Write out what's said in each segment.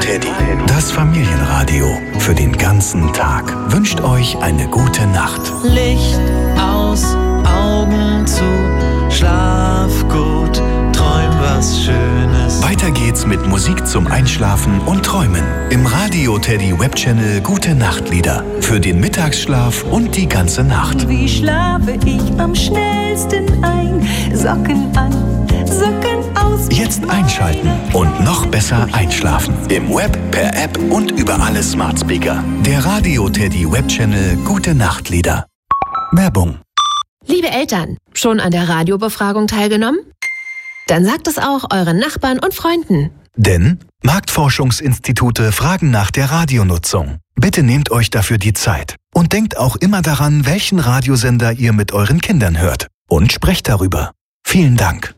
Teddy. Das Familienradio für den ganzen Tag wünscht euch eine gute Nacht. Licht aus, Augen zu, schlaf gut, träum was Schönes. Weiter geht's mit Musik zum Einschlafen und Träumen. Im Radio Teddy Webchannel Gute Nachtlieder für den Mittagsschlaf und die ganze Nacht. Wie schlafe ich am schnellsten ein? Socken an, Socken aus. Jetzt einschalten und noch besser einschlafen. Im Web, per App und über alle Smart Speaker. Der Radio Teddy Webchannel Gute Nachtlieder. Werbung. Liebe Eltern, schon an der Radiobefragung teilgenommen? Dann sagt es auch euren Nachbarn und Freunden. Denn Marktforschungsinstitute fragen nach der Radionutzung. Bitte nehmt euch dafür die Zeit. Und denkt auch immer daran, welchen Radiosender ihr mit euren Kindern hört. Und sprecht darüber. Vielen Dank.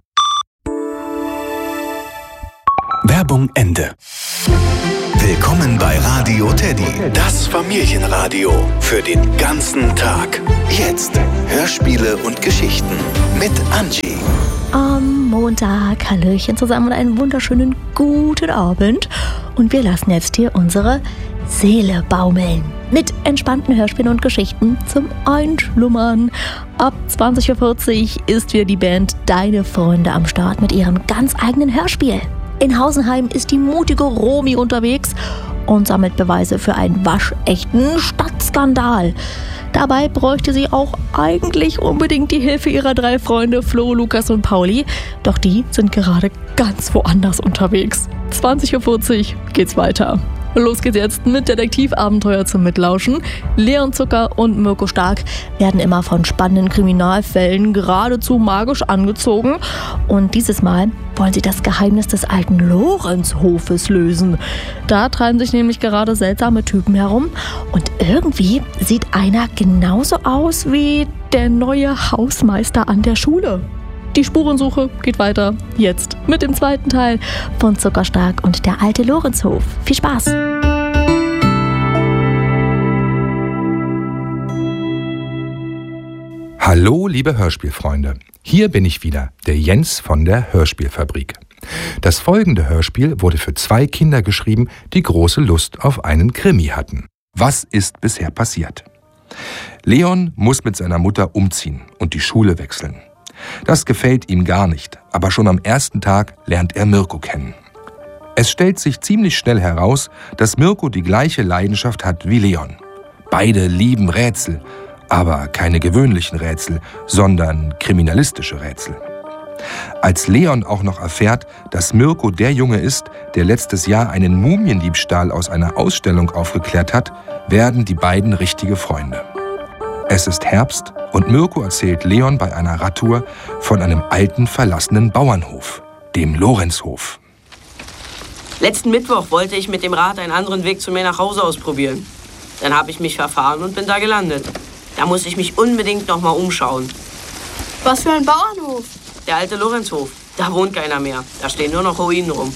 Werbung Ende. Willkommen bei Radio Teddy, das Familienradio für den ganzen Tag. Jetzt Hörspiele und Geschichten mit Angie. Am Montag, Hallöchen zusammen und einen wunderschönen guten Abend. Und wir lassen jetzt hier unsere Seele baumeln. Mit entspannten Hörspielen und Geschichten zum Einschlummern. Ab 20.40 Uhr ist wieder die Band Deine Freunde am Start mit ihrem ganz eigenen Hörspiel. In Hausenheim ist die mutige Romy unterwegs und sammelt Beweise für einen waschechten Stadtskandal. Dabei bräuchte sie auch eigentlich unbedingt die Hilfe ihrer 3 Freunde Flo, Lukas und Pauli. Doch die sind gerade ganz woanders unterwegs. 20.40 Uhr geht's weiter. Los geht's jetzt mit Detektivabenteuer zum Mitlauschen. Leon Zucker und Mirko Stark werden immer von spannenden Kriminalfällen geradezu magisch angezogen. Und dieses Mal wollen sie das Geheimnis des alten Lorenzhofes lösen. Da treiben sich nämlich gerade seltsame Typen herum. Und irgendwie sieht einer genauso aus wie der neue Hausmeister an der Schule. Die Spurensuche geht weiter, jetzt mit dem zweiten Teil von Zuckerstark und der alte Lorenzhof. Viel Spaß! Hallo, liebe Hörspielfreunde. Hier bin ich wieder, der Jens von der Hörspielfabrik. Das folgende Hörspiel wurde für 2 Kinder geschrieben, die große Lust auf einen Krimi hatten. Was ist bisher passiert? Leon muss mit seiner Mutter umziehen und die Schule wechseln. Das gefällt ihm gar nicht, aber schon am ersten Tag lernt er Mirko kennen. Es stellt sich ziemlich schnell heraus, dass Mirko die gleiche Leidenschaft hat wie Leon. Beide lieben Rätsel, aber keine gewöhnlichen Rätsel, sondern kriminalistische Rätsel. Als Leon auch noch erfährt, dass Mirko der Junge ist, der letztes Jahr einen Mumiendiebstahl aus einer Ausstellung aufgeklärt hat, werden die beiden richtige Freunde. Es ist Herbst und Mirko erzählt Leon bei einer Radtour von einem alten, verlassenen Bauernhof, dem Lorenzhof. Letzten Mittwoch wollte ich mit dem Rad einen anderen Weg zu mir nach Hause ausprobieren. Dann habe ich mich verfahren und bin da gelandet. Da muss ich mich unbedingt noch mal umschauen. Was für ein Bauernhof? Der alte Lorenzhof. Da wohnt keiner mehr. Da stehen nur noch Ruinen rum.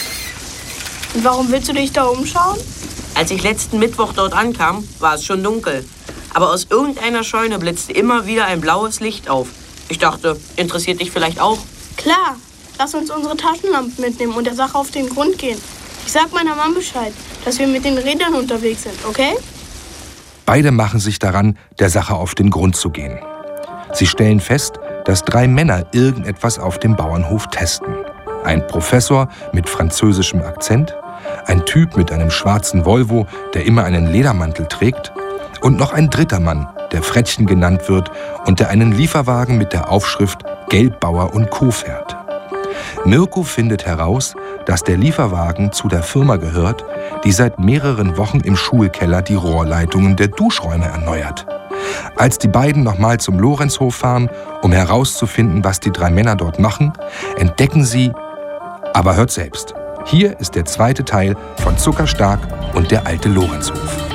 Und warum willst du dich da umschauen? Als ich letzten Mittwoch dort ankam, war es schon dunkel. Aber aus irgendeiner Scheune blitzte immer wieder ein blaues Licht auf. Ich dachte, interessiert dich vielleicht auch? Klar, lass uns unsere Taschenlampen mitnehmen und der Sache auf den Grund gehen. Ich sag meiner Mama Bescheid, dass wir mit den Rädern unterwegs sind, okay? Beide machen sich daran, der Sache auf den Grund zu gehen. Sie stellen fest, dass 3 Männer irgendetwas auf dem Bauernhof testen. Ein Professor mit französischem Akzent, ein Typ mit einem schwarzen Volvo, der immer einen Ledermantel trägt, und noch ein dritter Mann, der Frettchen genannt wird und der einen Lieferwagen mit der Aufschrift Geldbauer und Co. fährt. Mirko findet heraus, dass der Lieferwagen zu der Firma gehört, die seit mehreren Wochen im Schulkeller die Rohrleitungen der Duschräume erneuert. Als die beiden nochmal zum Lorenzhof fahren, um herauszufinden, was die 3 Männer dort machen, entdecken sie... Aber hört selbst. Hier ist der zweite Teil von Zuckerstark und der alte Lorenzhof.